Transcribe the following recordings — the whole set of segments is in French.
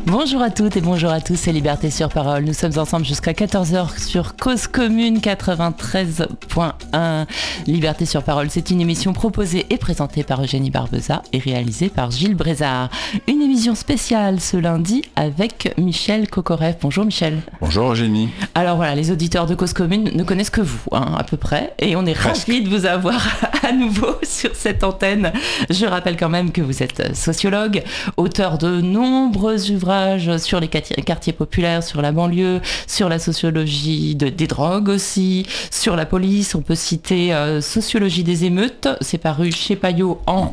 Bonjour à toutes et bonjour à tous, c'est Liberté sur Parole. Nous sommes ensemble jusqu'à 14h sur Cause Commune 93.1. Liberté sur Parole, c'est une émission proposée et présentée par Eugénie Barbeza et réalisée par Gilles Brézard. Une émission spéciale ce lundi avec Michel Kokorev. Bonjour Michel. Bonjour Eugénie. Alors voilà, les auditeurs de Cause Commune ne connaissent que vous, à peu près, et on est ravis de vous avoir à nouveau sur cette antenne. Je rappelle quand même que vous êtes sociologue, auteur de nombreux ouvrages sur les quartiers populaires, sur la banlieue, sur la sociologie des drogues aussi, sur la police. On peut citer Sociologie des émeutes, c'est paru chez Payot en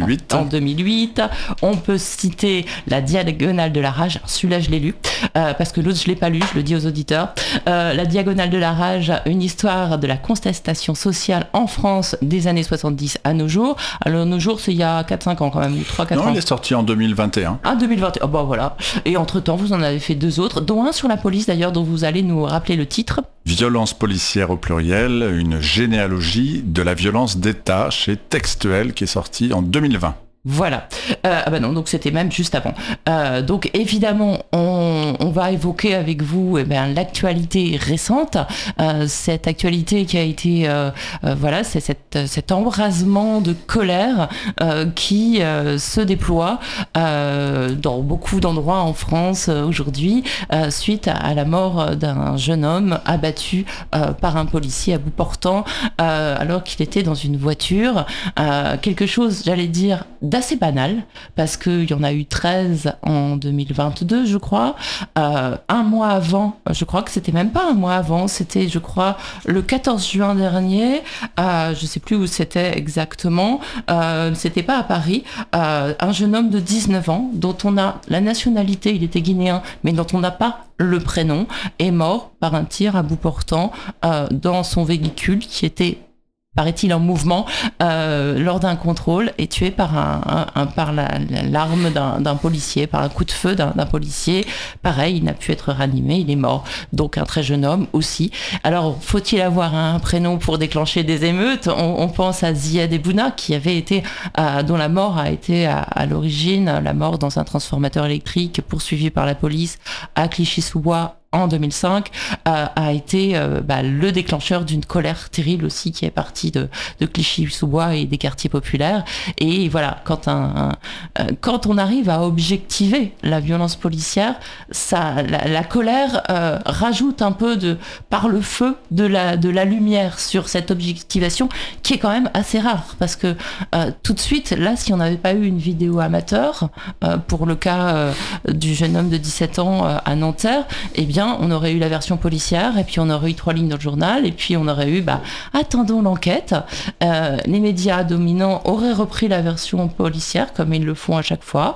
2008. On peut citer La Diagonale de la rage, alors celui-là je l'ai lu, parce que l'autre je l'ai pas lu, je le dis aux auditeurs. La Diagonale de la rage, une histoire de la contestation sociale en France des années 70 à nos jours. Alors nos jours c'est il y a 4-5 ans quand même, ou 3-4 ans. Non, il est sorti en 2021. Ah, 2021, bon voilà. Et entre-temps, vous en avez fait 2 autres, dont un sur la police d'ailleurs, dont vous allez nous rappeler le titre. Violence policière au pluriel, une généalogie de la violence d'État chez Textuel, qui est sorti en 2020. Voilà. Non, donc c'était même juste avant. Donc évidemment, on va évoquer avec vous l'actualité récente, cette actualité qui a été, c'est cet embrasement de colère qui se déploie dans beaucoup d'endroits en France aujourd'hui, suite à la mort d'un jeune homme abattu par un policier à bout portant alors qu'il était dans une voiture. Quelque chose, j'allais dire, d'assez banal, parce qu'il y en a eu 13 en 2022, je crois. Un mois avant, je crois que c'était même pas un mois avant, c'était, je crois, le 14 juin dernier, je sais plus où c'était exactement, c'était pas à Paris, un jeune homme de 19 ans, dont on a la nationalité, il était guinéen, mais dont on n'a pas le prénom, est mort par un tir à bout portant dans son véhicule qui était, paraît-il, en mouvement lors d'un contrôle, et tué par l'arme d'un policier, par un coup de feu d'un policier. Pareil, il n'a pu être ranimé, il est mort. Donc un très jeune homme aussi. Alors, faut-il avoir un prénom pour déclencher des émeutes ? On pense à Ziad Ebouna, qui avait été, dont la mort a été à l'origine, la mort dans un transformateur électrique poursuivi par la police à Clichy-sous-Bois en 2005, a été le déclencheur d'une colère terrible aussi qui est partie de Clichy-sous-Bois et des quartiers populaires. Et voilà, quand on arrive à objectiver la violence policière, la colère rajoute un peu par le feu de la lumière sur cette objectivation qui est quand même assez rare, parce que tout de suite, là, si on n'avait pas eu une vidéo amateur pour le cas du jeune homme de 17 ans à Nanterre, eh bien on aurait eu la version policière, et puis on aurait eu 3 lignes dans le journal, et puis on aurait eu attendons l'enquête. Les médias dominants auraient repris la version policière comme ils le font à chaque fois,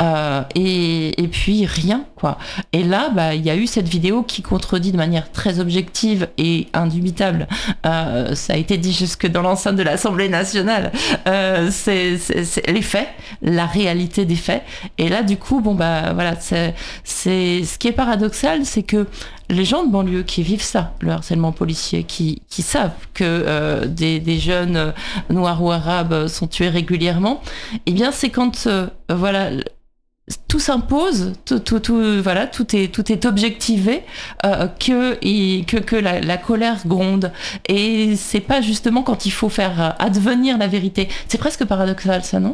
et puis rien quoi. Et là il y a eu cette vidéo qui contredit de manière très objective et indubitable, ça a été dit jusque dans l'enceinte de l'Assemblée nationale, c'est les faits, la réalité des faits. Et là du coup c'est ce qui est paradoxal, c'est que les gens de banlieue qui vivent ça, le harcèlement policier, qui savent que des jeunes noirs ou arabes sont tués régulièrement, eh bien c'est quand tout s'impose, tout est objectivé, que la colère gronde. Et c'est pas justement quand il faut faire advenir la vérité. C'est presque paradoxal, ça, non ?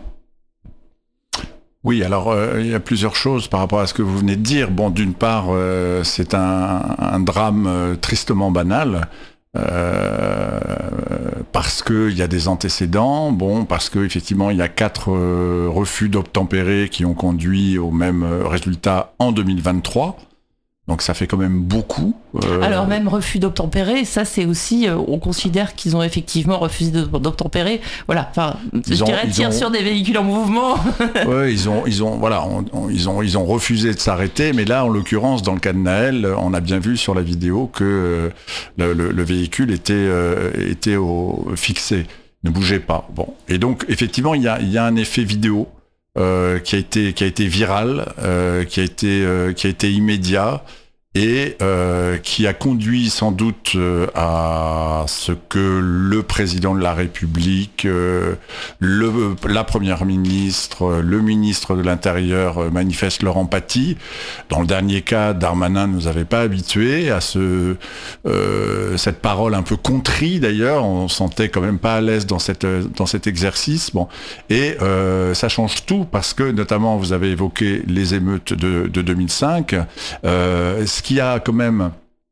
Oui, alors il y a plusieurs choses par rapport à ce que vous venez de dire. Bon, d'une part, c'est un drame tristement banal, parce qu'il y a des antécédents, parce qu'effectivement il y a 4 refus d'obtempérer qui ont conduit au même résultat en 2023. Donc ça fait quand même beaucoup. Alors même refus d'obtempérer, ça c'est aussi, on considère qu'ils ont effectivement refusé d'obtempérer. Voilà, enfin, tir sur des véhicules en mouvement. Oui, ils ont refusé de s'arrêter, mais là en l'occurrence dans le cas de Naël, on a bien vu sur la vidéo que le véhicule était fixé, ne bougeait pas. Bon, et donc effectivement il y a un effet vidéo. Qui a été viral, qui a été immédiat, et qui a conduit sans doute à ce que le président de la République, la première ministre, le ministre de l'Intérieur manifestent leur empathie. Dans le dernier cas, Darmanin ne nous avait pas habitués à cette parole un peu contrie d'ailleurs. On se sentait quand même pas à l'aise dans cet exercice. Bon, et ça change tout parce que notamment vous avez évoqué les émeutes de 2005. Ce qui a quand même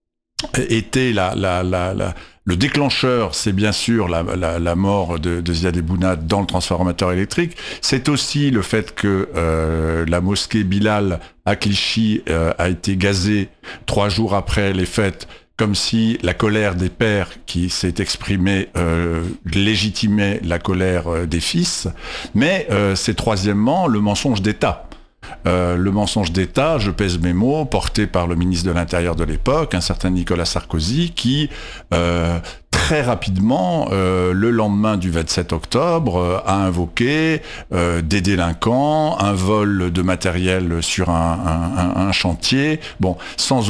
été le déclencheur, c'est bien sûr la mort de Ziad Ebouna dans le transformateur électrique. C'est aussi le fait que la mosquée Bilal à Clichy a été gazée 3 jours après les fêtes, comme si la colère des pères qui s'est exprimée légitimait la colère des fils. Mais c'est troisièmement le mensonge d'État. Le mensonge d'État, je pèse mes mots, porté par le ministre de l'Intérieur de l'époque, un certain Nicolas Sarkozy, qui très rapidement, le lendemain du 27 octobre, a invoqué des délinquants, un vol de matériel sur un chantier, bon, sans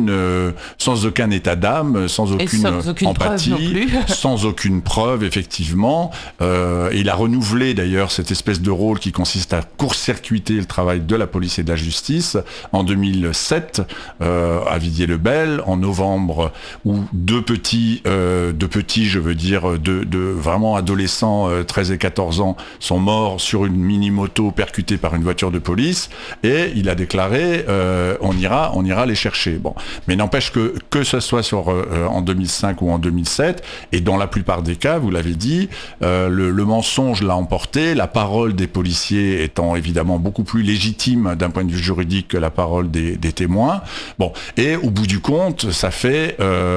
aucun état d'âme, sans aucune empathie, sans aucune preuve, effectivement. Il a renouvelé d'ailleurs cette espèce de rôle qui consiste à court-circuiter le travail de la police et de la justice en 2007 à Villiers-le-Bel, en novembre, où deux petits, je veux dire, de vraiment adolescents, 13 et 14 ans, sont morts sur une mini-moto percutée par une voiture de police, et il a déclaré on ira les chercher. Bon, mais n'empêche que ce soit en 2005 ou en 2007, et dans la plupart des cas, vous l'avez dit, le mensonge l'a emporté, la parole des policiers étant évidemment beaucoup plus légitime d'un point de vue juridique que la parole des témoins. Bon, et au bout du compte, ça fait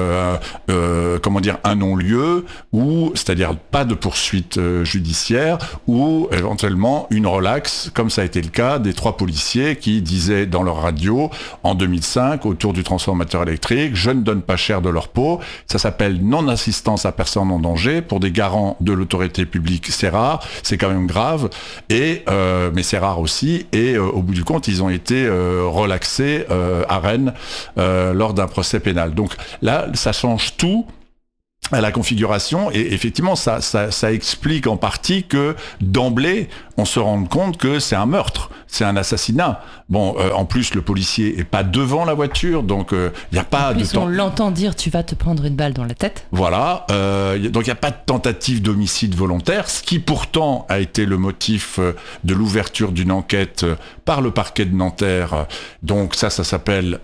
un non-lieu, ou c'est-à-dire pas de poursuite judiciaire, ou éventuellement une relaxe, comme ça a été le cas des 3 policiers qui disaient dans leur radio en 2005 autour du transformateur électrique: je ne donne pas cher de leur peau. Ça s'appelle non-assistance à personne en danger. Pour des garants de l'autorité publique, c'est rare, c'est quand même grave, mais c'est rare aussi, et au bout du compte, ils ont été relaxés à Rennes lors d'un procès pénal. Donc là, ça change tout à la configuration, et effectivement ça explique en partie que d'emblée on se rende compte que c'est un meurtre, c'est un assassinat. Bon, en plus le policier est pas devant la voiture, donc il n'y a pas de temps. On l'entend dire: tu vas te prendre une balle dans la tête. Voilà, donc il n'y a pas de tentative d'homicide volontaire, ce qui pourtant a été le motif de l'ouverture d'une enquête par le parquet de Nanterre. Donc ça s'appelle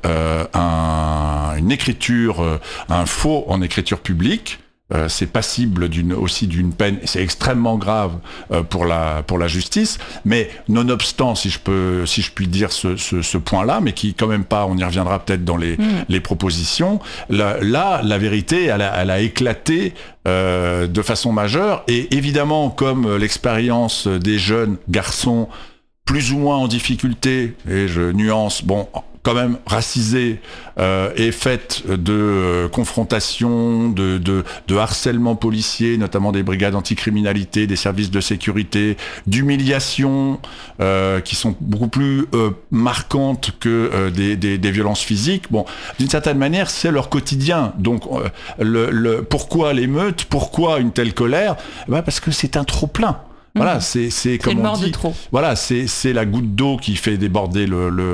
une écriture, un faux en écriture publique. C'est passible aussi d'une peine, et c'est extrêmement grave pour la justice, mais nonobstant, si je puis dire ce point-là, mais qui quand même pas, on y reviendra peut-être dans les propositions, la vérité, elle a éclaté de façon majeure, et évidemment, comme l'expérience des jeunes garçons plus ou moins en difficulté, et je nuance, bon, quand même racisée, est faite de confrontations, de harcèlement policier, notamment des brigades anticriminalité, des services de sécurité, d'humiliation, qui sont beaucoup plus marquantes que des violences physiques. Bon, d'une certaine manière, c'est leur quotidien. Donc, pourquoi l'émeute? Pourquoi une telle colère? Parce que c'est un trop-plein. Voilà, c'est comme on dit. Voilà, c'est la goutte d'eau qui fait déborder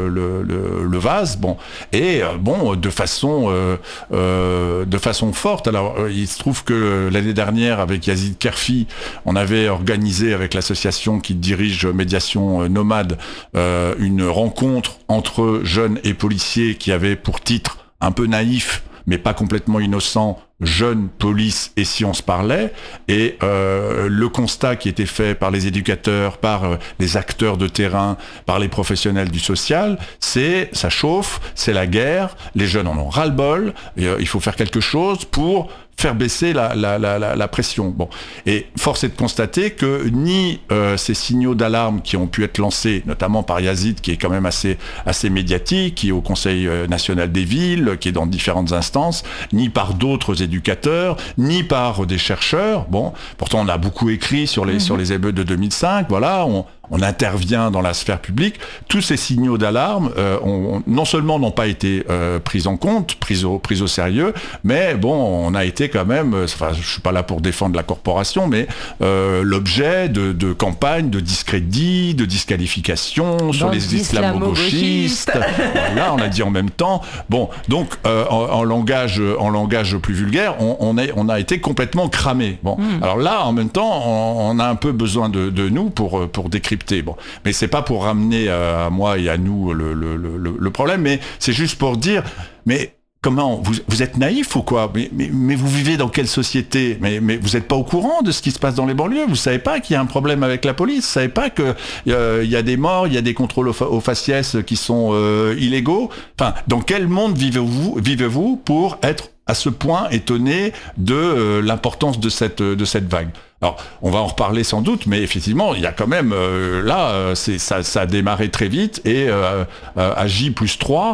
le vase. Bon, et de façon forte. Alors, il se trouve que l'année dernière, avec Yazid Kerfi, on avait organisé avec l'association qui dirige Médiation Nomade une rencontre entre jeunes et policiers qui avait pour titre un peu naïf, mais pas complètement innocent: jeunes, police et si on se parlait. Et le constat qui était fait par les éducateurs, par les acteurs de terrain, par les professionnels du social, c'est ça chauffe, c'est la guerre, les jeunes en ont ras-le-bol, et, il faut faire quelque chose pour faire baisser la pression. Bon. Et force est de constater que ni ces signaux d'alarme qui ont pu être lancés, notamment par Yazid, qui est quand même assez médiatique, qui est au Conseil national des villes, qui est dans différentes instances, ni par d'autres éducateurs, ni par des chercheurs. Bon, pourtant on a beaucoup écrit sur les émeutes de 2005. Voilà, on intervient dans la sphère publique, tous ces signaux d'alarme non seulement n'ont pas été pris en compte, pris au sérieux, mais bon, on a été quand même, enfin, je suis pas là pour défendre la corporation, mais l'objet de campagnes de discrédit, de disqualification sur les islamo-gauchistes. Voilà, on l'a dit en même temps. Bon, donc en langage plus vulgaire, on a été complètement cramé. Bon, alors là, en même temps, on a un peu besoin de nous pour décrypter. Bon, mais c'est pas pour ramener à moi et à nous le problème, mais c'est juste pour dire, mais comment vous êtes naïf ou quoi, mais vous vivez dans quelle société, mais vous n'êtes pas au courant de ce qui se passe dans les banlieues, vous savez pas qu'il y a un problème avec la police, vous savez pas que il y a des morts, il y a des contrôles aux faciès qui sont illégaux. Enfin, dans quel monde vivez-vous pour être à ce point étonné de l'importance de cette vague? Alors, on va en reparler sans doute, mais effectivement, il y a quand même, ça a démarré très vite, et à J+3,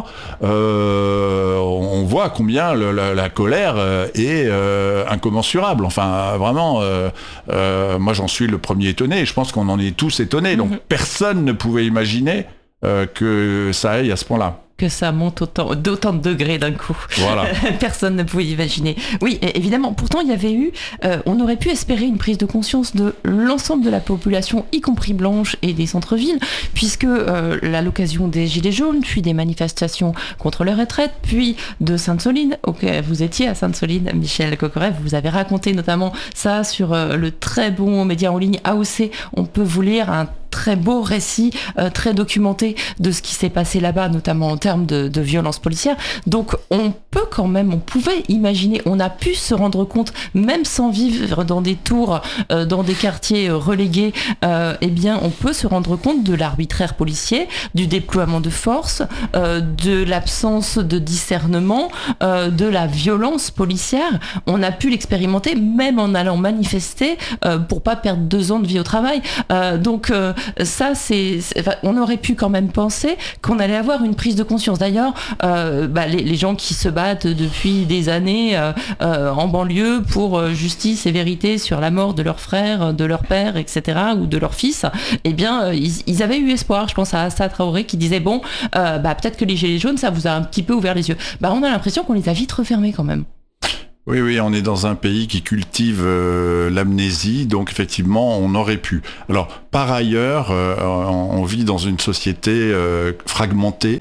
on voit combien la colère est incommensurable. Enfin, vraiment, moi j'en suis le premier étonné, et je pense qu'on en est tous étonnés. Donc, personne ne pouvait imaginer que ça aille à ce point-là. Que ça monte d'autant de degrés d'un coup. Voilà. Personne ne pouvait imaginer. Oui, évidemment. Pourtant, il y avait eu, on aurait pu espérer une prise de conscience de l'ensemble de la population, y compris blanche et des centres-villes, puisque à l'occasion des Gilets jaunes, puis des manifestations contre les retraites, puis de Sainte-Soline, vous étiez à Sainte-Soline, Michel Coquerel, vous avez raconté notamment ça sur le très bon média en ligne AOC. On peut vous lire un très beau récit, très documenté de ce qui s'est passé là-bas, notamment en termes de violence policière. Donc on pouvait imaginer, on a pu se rendre compte, même sans vivre dans des tours, dans des quartiers relégués, eh bien on peut se rendre compte de l'arbitraire policier, du déploiement de force, de l'absence de discernement, de la violence policière. On a pu l'expérimenter même en allant manifester pour pas perdre 2 ans de vie au travail. Donc ça, on aurait pu quand même penser qu'on allait avoir une prise de conscience. D'ailleurs, les gens qui se battent depuis des années en banlieue pour justice et vérité sur la mort de leur frère, de leur père, etc., ou de leur fils, eh bien, ils avaient eu espoir. Je pense à Assa Traoré qui disait, bon, peut-être que les gilets jaunes, ça vous a un petit peu ouvert les yeux. On a l'impression qu'on les a vite refermés quand même. Oui, on est dans un pays qui cultive l'amnésie, donc effectivement, on aurait pu. Alors, par ailleurs, on vit dans une société fragmentée,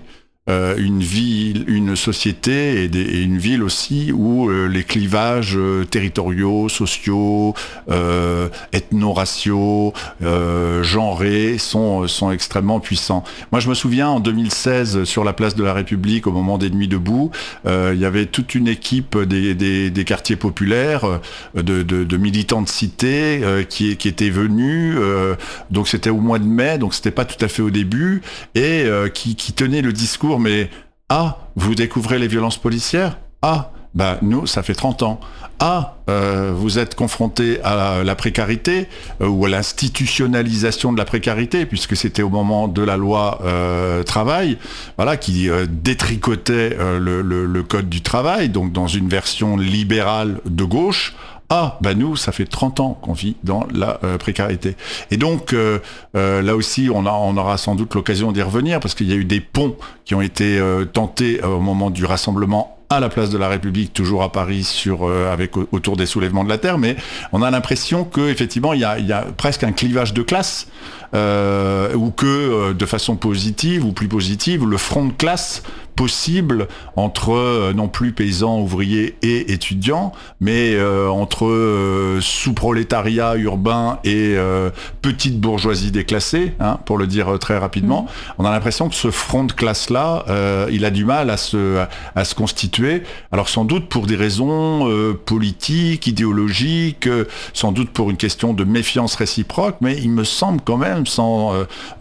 une société et une ville aussi où les clivages territoriaux, sociaux, ethno-raciaux, genrés sont extrêmement puissants. Moi, je me souviens en 2016 sur la place de la République, au moment des Nuits debout, il y avait toute une équipe des quartiers populaires, de militants de cité qui étaient venus. Donc c'était au mois de mai, donc c'était pas tout à fait au début, et qui tenaient le discours. Mais vous découvrez les violences policières ? Nous, ça fait 30 ans. Vous êtes confrontés à la précarité ou à l'institutionnalisation de la précarité, puisque c'était au moment de la loi travail, voilà, qui détricotait le code du travail, donc dans une version libérale de gauche. Nous, ça fait 30 ans qu'on vit dans la précarité. Et donc, là aussi, on aura sans doute l'occasion d'y revenir, parce qu'il y a eu des ponts qui ont été tentés au moment du rassemblement à la place de la République, toujours à Paris, autour des soulèvements de la Terre, mais on a l'impression qu'effectivement, il y a presque un clivage de classe, ou que, de façon positive ou plus positive, le front de classe possible entre non plus paysans, ouvriers et étudiants, mais entre sous-prolétariat urbain et petite bourgeoisie déclassée, pour le dire très rapidement. On a l'impression que ce front de classe-là, il a du mal à se constituer. Alors sans doute pour des raisons politiques, idéologiques, sans doute pour une question de méfiance réciproque, mais il me semble quand même, sans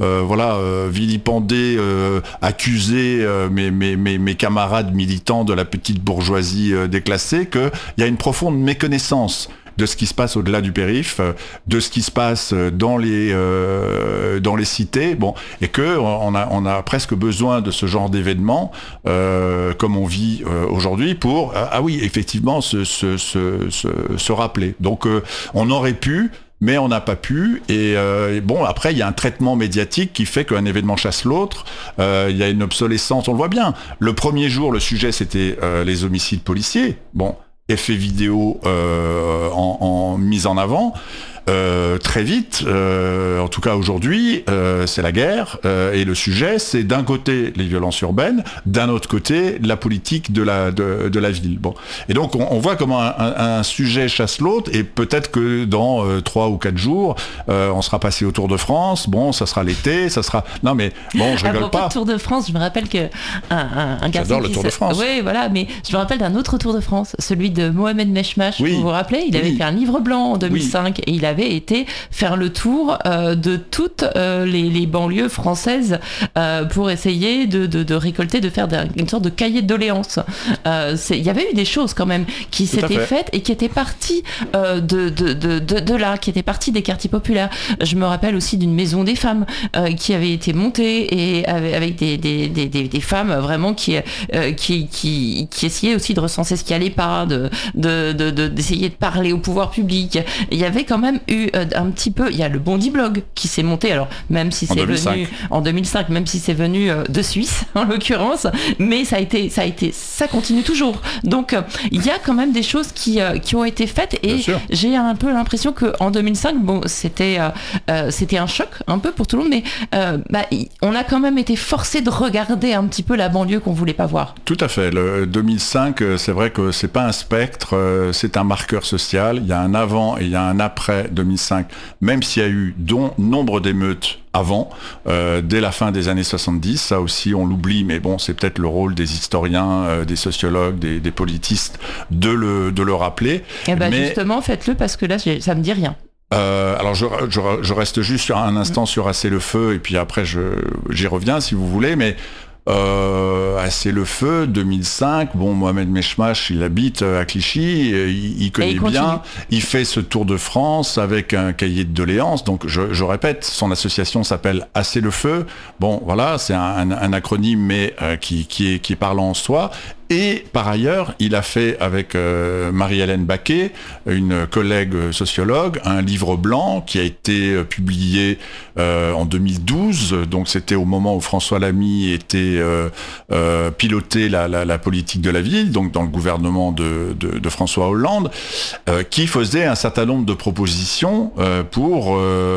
vilipender, accuser mes camarades militants de la petite bourgeoisie déclassée, qu'il y a une profonde méconnaissance de ce qui se passe au-delà du périph', de ce qui se passe dans les cités, et que on a presque besoin de ce genre d'événements, comme on vit aujourd'hui, pour effectivement se rappeler. Donc on aurait pu, mais on n'a pas pu. Et bon, après, il y a un traitement médiatique qui fait qu'un événement chasse l'autre. Il y a une obsolescence, on le voit bien. Le premier jour, le sujet, c'était les homicides policiers. Bon, effet vidéo en mise en avant. Très vite, en tout cas aujourd'hui, c'est la guerre et le sujet, c'est d'un côté les violences urbaines, d'un autre côté la politique de la ville. Bon, et donc on voit comment un sujet chasse l'autre, et peut-être que dans 3 ou 4 jours, on sera passé au Tour de France. Bon, ça sera l'été, ça sera. Non mais bon, je rigole pas. Tour de France, je me rappelle que un garçon. J'adore le Tour de France. Oui, voilà, mais je me rappelle d'un autre Tour de France, celui de Mohamed Meshmash. Oui. Vous vous rappelez, il avait fait un livre blanc en 2005 et il avait été faire le tour de toutes les banlieues françaises pour essayer de récolter, de faire une sorte de cahier de doléances. Il y avait eu des choses quand même qui s'étaient faites et qui étaient parties de là, qui étaient parties des quartiers populaires. Je me rappelle aussi d'une maison des femmes qui avait été montée et avec des femmes vraiment qui essayaient aussi de recenser ce qui allait pas, d'essayer de parler au pouvoir public. Il y avait quand même eu un petit peu, il y a le Bondi Blog qui s'est monté, alors même si c'est venu en 2005, même si c'est venu de Suisse en l'occurrence, mais ça continue toujours. Donc il y a quand même des choses qui ont été faites, et j'ai un peu l'impression qu'en 2005, bon, c'était un choc un peu pour tout le monde, mais on a quand même été forcé de regarder un petit peu la banlieue qu'on voulait pas voir. Tout à fait. Le 2005, c'est vrai que c'est pas un spectre, c'est un marqueur social. Il y a un avant et il y a un après 2005, même s'il y a eu nombre d'émeutes avant, dès la fin des années 70, ça aussi on l'oublie, mais bon, c'est peut-être le rôle des historiens, des sociologues, des politistes de le rappeler. Et mais justement, faites-le, parce que là, ça me dit rien. Alors je reste juste sur un instant sur Assez le feu, et puis après j'y reviens si vous voulez, mais Assez le feu, 2005, bon, Mohamed Meshmash, il habite à Clichy, il connaît bien, il fait ce Tour de France avec un cahier de doléances, donc je répète, son association s'appelle Assez le feu, bon voilà, c'est un acronyme, mais qui est parlant en soi. Et par ailleurs, il a fait avec Marie-Hélène Baquet, une collègue sociologue, un livre blanc qui a été publié en 2012. Donc c'était au moment où François Lamy était piloté la politique de la ville, donc dans le gouvernement de François Hollande, qui faisait un certain nombre de propositions pour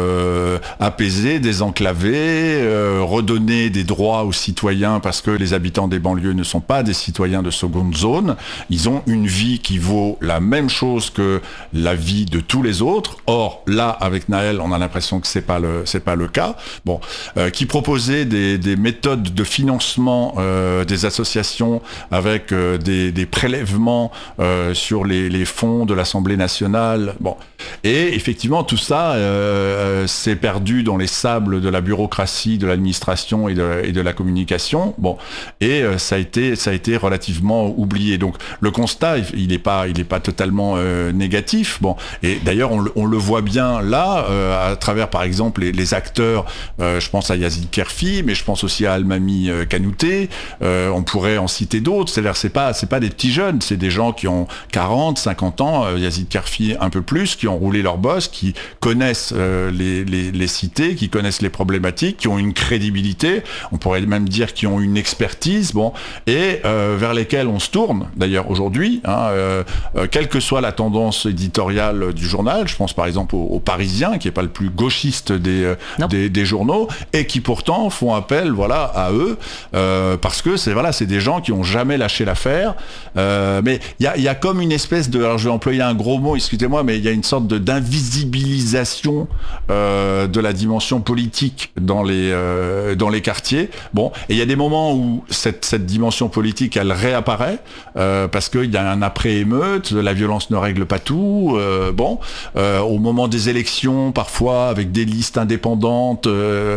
apaiser, désenclaver, redonner des droits aux citoyens, parce que les habitants des banlieues ne sont pas des citoyens de seconde zone, ils ont une vie qui vaut la même chose que la vie de tous les autres. Or là, avec Naël, on a l'impression que c'est pas le cas. Bon, qui proposait des méthodes de financement des associations avec des prélèvements sur les fonds de l'Assemblée nationale. Bon, et effectivement tout ça s'est perdu dans les sables de la bureaucratie, de l'administration et de la communication. Bon, et ça a été relativement oublié. Donc le constat, il n'est pas totalement négatif. Bon, et d'ailleurs on le voit bien là à travers par exemple les acteurs. Je pense à Yazid Kerfi, mais je pense aussi à Almami Kanouté. On pourrait en citer d'autres. C'est-à-dire c'est pas des petits jeunes, c'est des gens qui ont 40, 50 ans. Yazid Kerfi un peu plus, qui ont roulé leur bosse, qui connaissent les cités, qui connaissent les problématiques, qui ont une crédibilité. On pourrait même dire qui ont une expertise. Bon, et vers lesquels on se tourne d'ailleurs aujourd'hui, quelle que soit la tendance éditoriale du journal. Je pense par exemple au Parisien, qui n'est pas le plus gauchiste des journaux, et qui pourtant font appel à eux, parce que c'est des gens qui n'ont jamais lâché l'affaire. Mais il y a comme une espèce de, alors je vais employer un gros mot, excusez-moi, mais il y a une sorte d'invisibilisation de la dimension politique dans les quartiers. Bon, et il y a des moments où cette dimension politique, elle réapparaît, parce qu'il y a un après-émeute, la violence ne règle pas tout. Au moment des élections, parfois avec des listes indépendantes,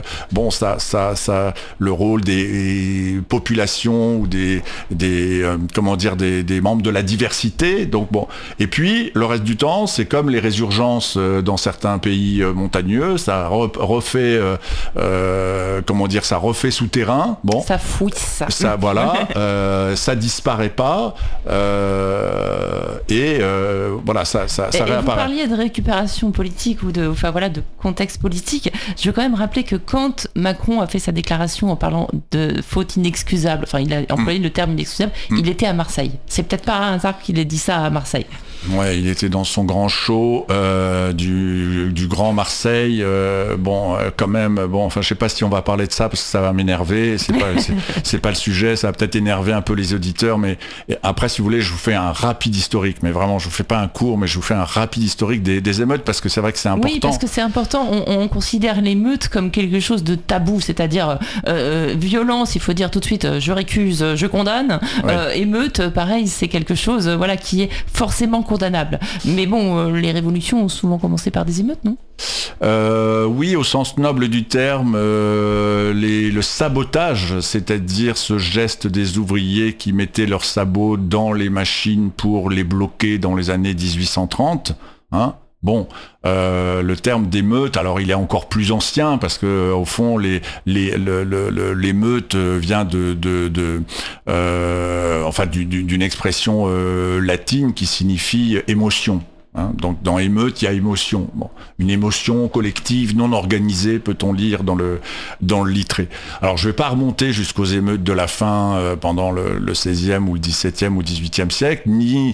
le rôle des populations ou des membres de la diversité. Donc bon, et puis le reste du temps, c'est comme les résurgences dans certains pays montagneux, ça refait, ça refait souterrain. Bon, ça fouille ça. Ça voilà, ça disparaît pas et voilà, ça réapparaît. Vous parliez de récupération politique ou de contexte politique. Je veux quand même rappeler que quand Macron a fait sa déclaration en parlant de faute inexcusable, enfin il a employé le terme inexcusable, il était à Marseille. C'est peut-être pas un hasard qu'il ait dit ça à Marseille. Ouais, il était dans son grand show du Grand Marseille. Quand même. Bon, enfin, je sais pas si on va parler de ça parce que ça va m'énerver. C'est pas le sujet. Ça va peut-être énerver un peu les auditeurs, mais après, si vous voulez, je vous fais un rapide historique. Mais vraiment, je vous fais pas un cours, mais je vous fais un rapide historique des émeutes parce que c'est vrai que c'est important. Oui, parce que c'est important. On considère l'émeute comme quelque chose de tabou, c'est-à-dire violence. Il faut dire tout de suite, je récuse, je condamne. Ouais. Émeute, pareil, c'est quelque chose, qui est forcément condamnable. Mais bon, les révolutions ont souvent commencé par des émeutes, non ? Oui, au sens noble du terme, le sabotage, c'est-à-dire ce geste des ouvriers qui mettaient leurs sabots dans les machines pour les bloquer dans les années 1830, hein. Bon, le terme d'émeute, alors il est encore plus ancien parce que au fond l'émeute vient d'une expression latine qui signifie émotion. Hein, donc dans émeute, il y a émotion. Bon, une émotion collective, non organisée, peut-on lire dans le littré. Alors je ne vais pas remonter jusqu'aux émeutes de la faim pendant le 16e ou le 17e ou 18e siècle, ni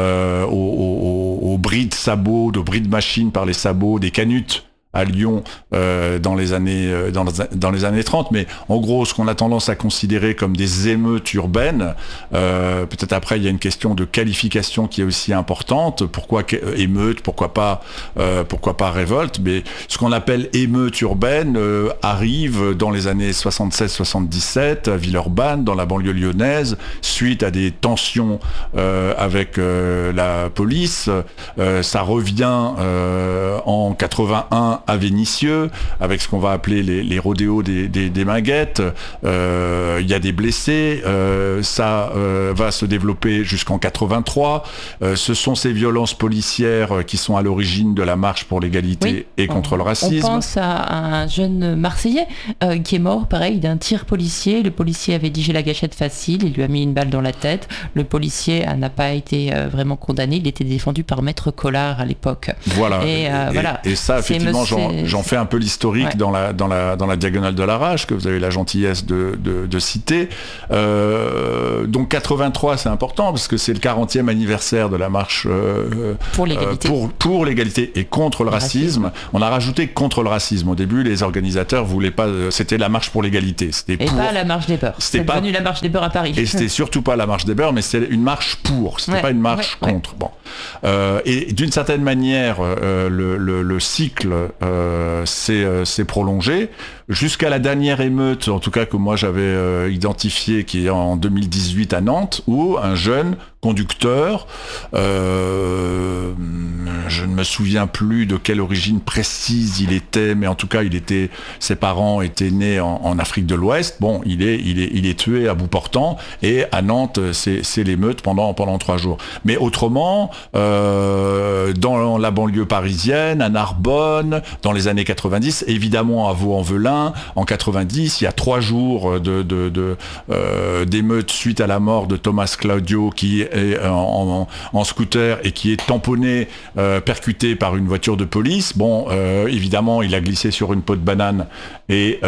aux bris de sabots, de bris de machines par les sabots, des canutes à Lyon dans les années 30, mais en gros ce qu'on a tendance à considérer comme des émeutes urbaines, peut-être après il y a une question de qualification qui est aussi importante. Pourquoi émeute, pourquoi pas révolte, mais ce qu'on appelle émeute urbaine arrive dans les années 76-77 à Villeurbanne, dans la banlieue lyonnaise, suite à des tensions avec la police. Ça revient en 81 à Vénissieux, avec ce qu'on va appeler les rodéos des Minguettes. Il y a des blessés, ça va se développer jusqu'en 83. Ce sont ces violences policières qui sont à l'origine de la marche pour l'égalité et contre le racisme. On pense à un jeune Marseillais qui est mort, pareil, d'un tir policier. Le policier avait dit « j'ai la gâchette facile », il lui a mis une balle dans la tête. Le policier n'a pas été vraiment condamné, il était défendu par Maître Collard à l'époque. Voilà. Et ça, effectivement, j'en fais un peu l'historique dans la diagonale de la rage que vous avez la gentillesse de citer. Donc 83, c'est important parce que c'est le 40e anniversaire de la marche pour l'égalité. Pour l'égalité et contre le racisme. On a rajouté contre le racisme. Au début, les organisateurs voulaient pas. C'était la marche pour l'égalité. Pas la marche des beurs. C'était devenu la marche des beurs à Paris. Et c'était surtout pas la marche des beurs, mais c'était une marche pour. C'était pas une marche contre. Bon. Et d'une certaine manière, le cycle s'est prolongé jusqu'à la dernière émeute, en tout cas que moi j'avais identifiée, qui est en 2018 à Nantes, où un jeune conducteur, je ne me souviens plus de quelle origine précise il était, mais en tout cas ses parents étaient nés en Afrique de l'Ouest. Bon, il est tué à bout portant, et à Nantes c'est l'émeute pendant 3 jours. Mais autrement, dans la banlieue parisienne, à Narbonne, dans les années 90, évidemment à Vaux-en-Velin, en 90, il y a 3 jours d'émeute suite à la mort de Thomas Claudio, qui est en scooter et qui est tamponné, percuté par une voiture de police. Bon, évidemment, il a glissé sur une peau de banane et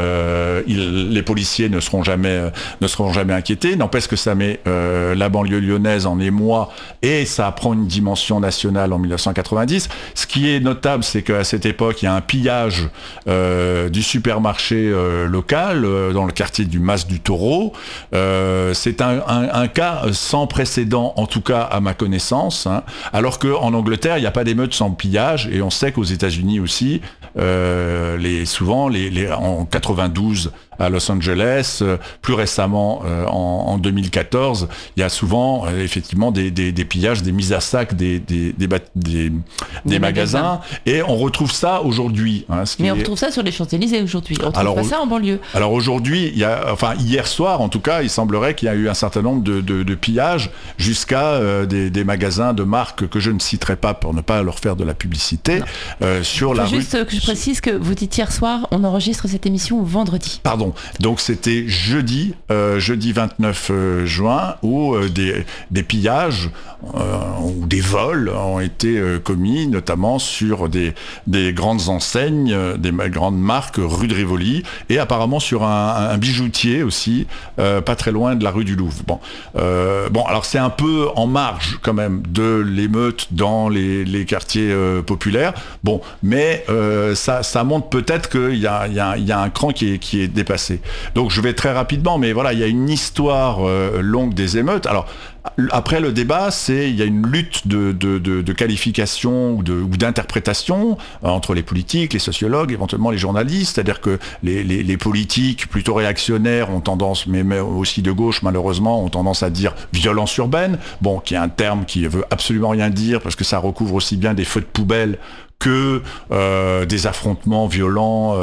les policiers ne seront jamais inquiétés. N'empêche que ça met la banlieue lyonnaise en émoi et ça prend une dimension nationale en 1990. Ce qui est notable, c'est qu'à cette époque, il y a un pillage du supermarché local dans le quartier du Mas du Taureau. C'est un cas sans précédent, en tout cas à ma connaissance, hein, alors qu'en Angleterre, il n'y a pas d'émeute sans pillage, et on sait qu'aux États-Unis aussi, souvent, en 92 à Los Angeles, plus récemment en 2014, il y a souvent effectivement des pillages, des mises à sac des magasins, et on retrouve ça aujourd'hui. Hein, on retrouve ça sur les Champs-Élysées aujourd'hui. On retrouve pas ça en banlieue. Alors aujourd'hui, hier soir en tout cas, il semblerait qu'il y a eu un certain nombre de pillages jusqu'à des magasins de marques que je ne citerai pas pour ne pas leur faire de la publicité sur la rue. Juste que je précise que vous dites hier soir, on enregistre cette émission vendredi. Pardon. pardon. Donc c'était jeudi 29 juin, où des pillages ou des vols ont été commis, notamment sur des grandes enseignes, des grandes marques rue de Rivoli, et apparemment sur un bijoutier aussi, pas très loin de la rue du Louvre. Bon, alors c'est un peu en marge quand même de l'émeute dans les quartiers populaires. Bon, mais ça montre peut-être qu'il y a un cran qui est dépassé. Donc je vais très rapidement, mais voilà, il y a une histoire longue des émeutes. Alors après le débat, il y a une lutte de qualification ou d'interprétation entre les politiques, les sociologues, éventuellement les journalistes. C'est-à-dire que les politiques plutôt réactionnaires ont tendance, mais aussi de gauche malheureusement, ont tendance à dire violence urbaine, bon, qui est un terme qui veut absolument rien dire parce que ça recouvre aussi bien des feux de poubelle que des affrontements violents,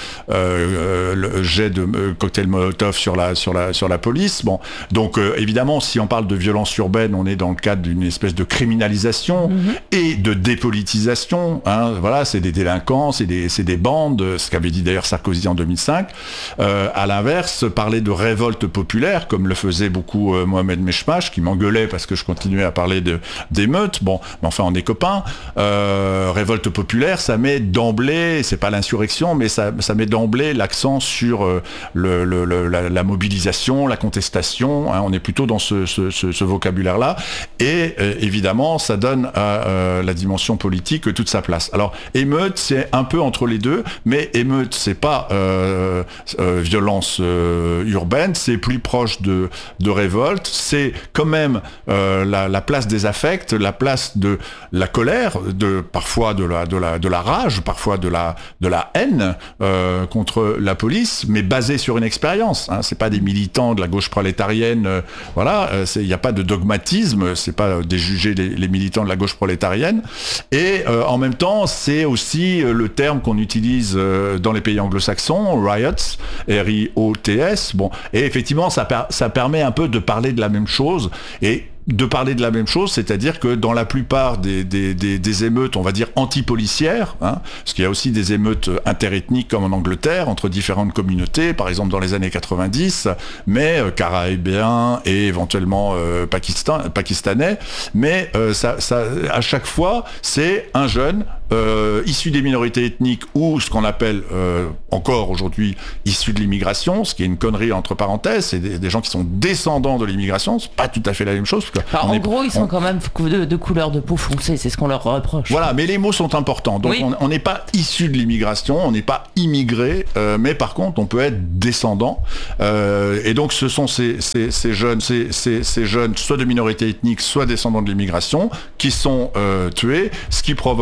le jet de cocktail Molotov sur la police. Bon, donc évidemment, si on parle de violence urbaine, on est dans le cadre d'une espèce de criminalisation et de dépolitisation. Hein, voilà, c'est des délinquants, c'est des bandes, ce qu'avait dit d'ailleurs Sarkozy en 2005. À l'inverse, parler de révolte populaire, comme le faisait beaucoup Mohamed Mechmash, qui m'engueulait parce que je continuais à parler d'émeutes. Bon, mais enfin, on est copains. Révolte populaire, ça met d'emblée, c'est pas l'insurrection, mais ça met d'emblée l'accent sur la mobilisation, la contestation. Hein, on est plutôt dans ce vocabulaire-là. Et évidemment, ça donne à la dimension politique toute sa place. Alors, émeute, c'est un peu entre les deux, mais émeute, c'est pas violence urbaine, c'est plus proche de révolte. C'est quand même la place des affects, la place de la colère, parfois de la rage, parfois de la haine contre la police, mais basée sur une expérience. Hein. C'est pas des militants de la gauche prolétarienne, voilà. Il n'y a pas de dogmatisme. C'est pas déjuger les militants de la gauche prolétarienne. Et en même temps, c'est aussi le terme qu'on utilise dans les pays anglo-saxons, riots, R-I-O-T-S. Bon, et effectivement, ça permet un peu de parler de la même chose. Et de parler de la même chose, c'est-à-dire que dans la plupart des émeutes, on va dire anti-policières, hein, parce qu'il y a aussi des émeutes interethniques comme en Angleterre, entre différentes communautés, par exemple dans les années 90, mais caraïbéens et éventuellement pakistanais, mais à chaque fois, c'est un jeune issu des minorités ethniques ou ce qu'on appelle encore aujourd'hui issu de l'immigration, ce qui est une connerie entre parenthèses, c'est des gens qui sont descendants de l'immigration, c'est pas tout à fait la même chose. En gros, ils sont quand même de couleur de peau foncée, c'est ce qu'on leur reproche. Voilà, mais les mots sont importants. Donc oui. On n'est pas issu de l'immigration, on n'est pas immigré, mais par contre, on peut être descendant. Et donc, ce sont ces jeunes, soit de minorité ethnique, soit descendants de l'immigration, qui sont tués, ce qui provoque